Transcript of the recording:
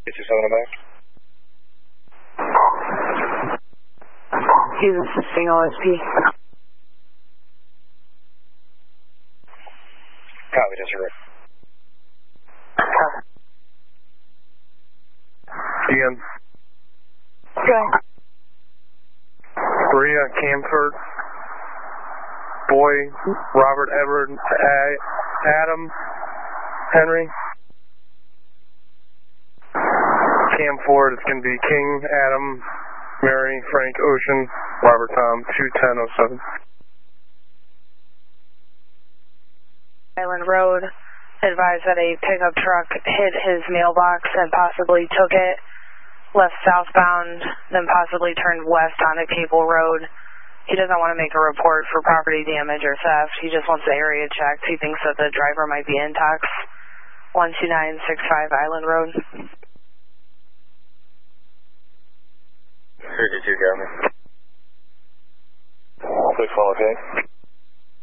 827 back. He's assisting OSP. Copy, disregard. Ian. Go ahead. Maria Camford. Boy, Robert Edward, Adam, Henry. Cam Ford, it's going to be King, Adam, Mary, Frank, Ocean, Robert Tom, 21007. Island Road, advised that a pickup truck hit his mailbox and possibly took it, left southbound, then possibly turned west onto Cable Road. He doesn't want to make a report for property damage or theft. He just wants the area checked. He thinks that the driver might be intox. 12965 Island Road. 32, got me. 6 okay.